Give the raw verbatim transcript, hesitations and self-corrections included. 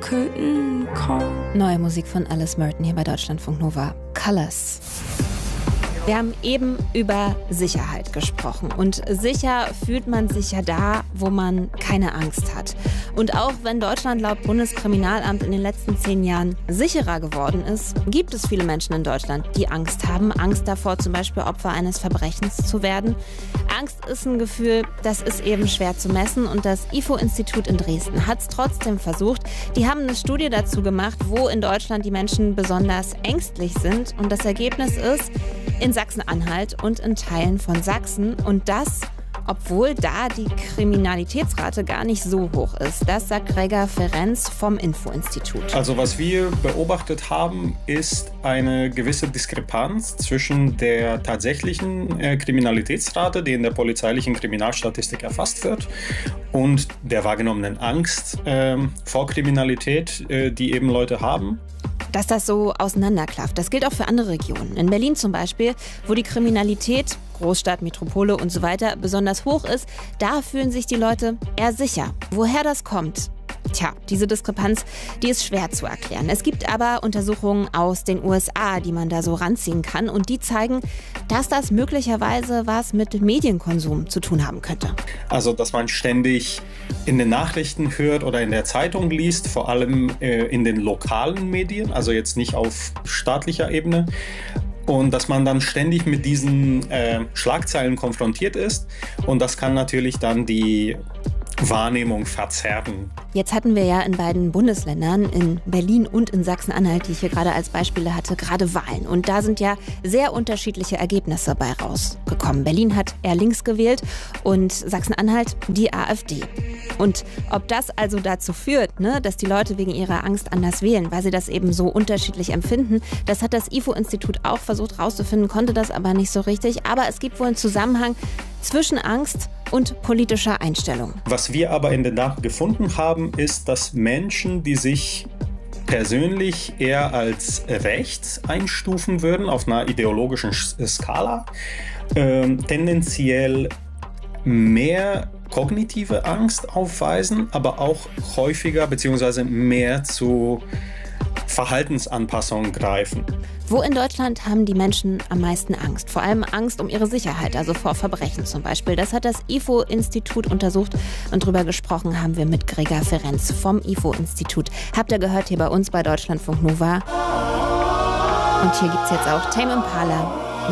curtain call. Neue Musik von Alice Merton hier bei Deutschlandfunk Nova. Colors. Wir haben eben über Sicherheit gesprochen. Und sicher fühlt man sich ja da, wo man keine Angst hat. Und auch wenn Deutschland laut Bundeskriminalamt in den letzten zehn Jahren sicherer geworden ist, gibt es viele Menschen in Deutschland, die Angst haben. Angst davor, zum Beispiel Opfer eines Verbrechens zu werden. Angst ist ein Gefühl, das ist eben schwer zu messen. Und das I F O-Institut in Dresden hat es trotzdem versucht. Die haben eine Studie dazu gemacht, wo in Deutschland die Menschen besonders ängstlich sind. Und das Ergebnis ist, in Sachsen-Anhalt und in Teilen von Sachsen. Und das, obwohl da die Kriminalitätsrate gar nicht so hoch ist. Das sagt Gregor Ferenc vom I F O-Institut. Also was wir beobachtet haben, ist eine gewisse Diskrepanz zwischen der tatsächlichen äh, Kriminalitätsrate, die in der polizeilichen Kriminalstatistik erfasst wird, und der wahrgenommenen Angst äh, vor Kriminalität, äh, die eben Leute haben. Dass das so auseinanderklafft, das gilt auch für andere Regionen. In Berlin zum Beispiel, wo die Kriminalität, Großstadt, Metropole und so weiter, besonders hoch ist, da fühlen sich die Leute eher sicher. Woher das kommt? Tja, diese Diskrepanz, die ist schwer zu erklären. Es gibt aber Untersuchungen aus den U S A, die man da so ranziehen kann. Und die zeigen, dass das möglicherweise was mit Medienkonsum zu tun haben könnte. Also, dass man ständig in den Nachrichten hört oder in der Zeitung liest, vor allem äh, in den lokalen Medien, also jetzt nicht auf staatlicher Ebene. Und dass man dann ständig mit diesen äh, Schlagzeilen konfrontiert ist. Und das kann natürlich dann die Wahrnehmung verzerren. Jetzt hatten wir ja in beiden Bundesländern, in Berlin und in Sachsen-Anhalt, die ich hier gerade als Beispiele hatte, gerade Wahlen. Und da sind ja sehr unterschiedliche Ergebnisse bei rausgekommen. Berlin hat eher links gewählt und Sachsen-Anhalt die AfD. Und ob das also dazu führt, ne, dass die Leute wegen ihrer Angst anders wählen, weil sie das eben so unterschiedlich empfinden, das hat das I F O-Institut auch versucht rauszufinden, konnte das aber nicht so richtig. Aber es gibt wohl einen Zusammenhang zwischen Angst und politischer Einstellung. Was wir aber in den Daten gefunden haben, ist, dass Menschen, die sich persönlich eher als rechts einstufen würden, auf einer ideologischen Skala, äh, tendenziell mehr kognitive Angst aufweisen, aber auch häufiger bzw. mehr zu Verhaltensanpassungen greifen. Wo in Deutschland haben die Menschen am meisten Angst? Vor allem Angst um ihre Sicherheit, also vor Verbrechen zum Beispiel. Das hat das I F O-Institut untersucht und darüber gesprochen haben wir mit Gregor Ferenc vom I F O-Institut. Habt ihr gehört hier bei uns bei Deutschlandfunk Nova. Und hier gibt es jetzt auch Tame Impala.